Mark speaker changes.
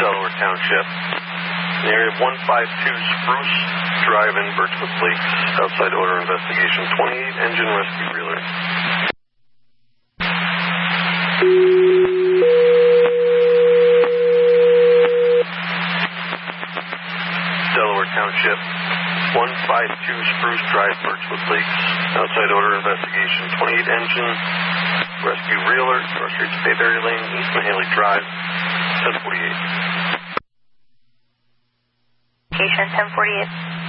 Speaker 1: Delaware Township. In the area of 152 Spruce Drive in Birchwood Lakes. Outside order investigation. 28 engine rescue reeler. Delaware Township. 152 Spruce Drive, Birchwood Lakes. Outside order investigation. 28 engine rescue reeler. North Street Bayberry Lane, East Mahaley Drive. 1048.
Speaker 2: Location 1048.